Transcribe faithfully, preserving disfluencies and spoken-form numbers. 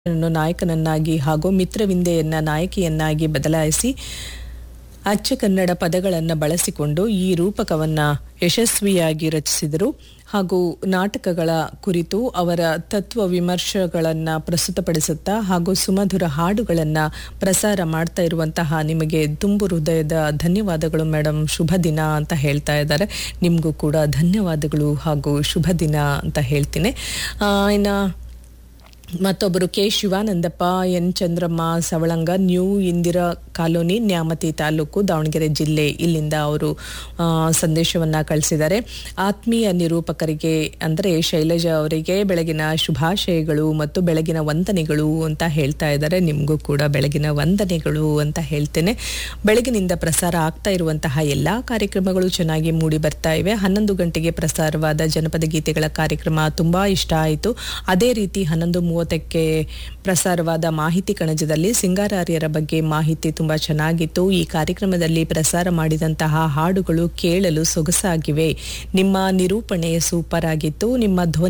ನಾಯಕನನ್ನಾಗಿ ಹಾಗೂ ಮಿತ್ರವಿಂದೆಯನ್ನ ನಾಯಕಿಯನ್ನಾಗಿ ಬದಲಾಯಿಸಿ ಅಚ್ಚ ಕನ್ನಡ ಪದಗಳನ್ನು ಬಳಸಿಕೊಂಡು ಈ ರೂಪಕವನ್ನು ಯಶಸ್ವಿಯಾಗಿ ರಚಿಸಿದರು ಹಾಗೂ ನಾಟಕಗಳ ಕುರಿತು ಅವರ ತತ್ವ ವಿಮರ್ಶೆಗಳನ್ನು ಪ್ರಸ್ತುತಪಡಿಸುತ್ತಾ ಹಾಗೂ ಸುಮಧುರ ಹಾಡುಗಳನ್ನು ಪ್ರಸಾರ ಮಾಡ್ತಾ ಇರುವಂತಹ ನಿಮಗೆ ತುಂಬು ಹೃದಯದ ಧನ್ಯವಾದಗಳು ಮೇಡಮ್, ಶುಭ ದಿನ ಅಂತ ಹೇಳ್ತಾ ಇದ್ದಾರೆ. ನಿಮಗೂ ಕೂಡ ಧನ್ಯವಾದಗಳು ಹಾಗೂ ಶುಭ ದಿನ ಅಂತ ಹೇಳ್ತೀನಿ. ಇನ್ನು ಮತ್ತೊಬ್ಬರು K Shivanandappa, N Chandramma Savalanga, new Indira colony, Nyamathi taluk, Davanagere ಜಿಲ್ಲೆ, ಇಲ್ಲಿಂದ ಅವರು ಸಂದೇಶವನ್ನು ಕಳಿಸಿದ್ದಾರೆ. ಆತ್ಮೀಯ ನಿರೂಪಕರಿಗೆ ಅಂದರೆ ಶೈಲಜಾ ಅವರಿಗೆ ಬೆಳಗಿನ ಶುಭಾಶಯಗಳು ಮತ್ತು ಬೆಳಗಿನ ವಂದನೆಗಳು ಅಂತ ಹೇಳ್ತಾ ಇದ್ದಾರೆ. ನಿಮಗೂ ಕೂಡ ಬೆಳಗಿನ ವಂದನೆಗಳು ಅಂತ ಹೇಳ್ತೇನೆ. ಬೆಳಗಿನಿಂದ ಪ್ರಸಾರ ಆಗ್ತಾ ಇರುವಂತಹ ಎಲ್ಲ ಕಾರ್ಯಕ್ರಮಗಳು ಚೆನ್ನಾಗಿ ಮೂಡಿ ಬರ್ತಾ ಇವೆ. ಹನ್ನೊಂದು ಗಂಟೆಗೆ ಪ್ರಸಾರವಾದ ಜನಪದ ಗೀತೆಗಳ ಕಾರ್ಯಕ್ರಮ ತುಂಬ ಇಷ್ಟ ಆಯಿತು. ಅದೇ ರೀತಿ ಹನ್ನೊಂದು ಮೂವತ್ತಕ್ಕೆ ಪ್ರಸಾರವಾದ ಮಾಹಿತಿ ಕಣಜದಲ್ಲಿ ಸಿಂಗಾರಾರ್ಯರ ಬಗ್ಗೆ ಮಾಹಿತಿ ತುಂಬ ಚೆನ್ನಾಗಿತ್ತು. ಈ ಕಾರ್ಯಕ್ರಮದಲ್ಲಿ ಪ್ರಸಾರ ಮಾಡಿದಂತಹ ಹಾಡುಗಳು ಕೇಳಲು ಸೊಗಸಾಗಿವೆ. ನಿಮ್ಮ ನಿರೂಪಣೆ ಸೂಪರ್ ಆಗಿತ್ತು. ನಿಮ್ಮ ಧ್ವನಿ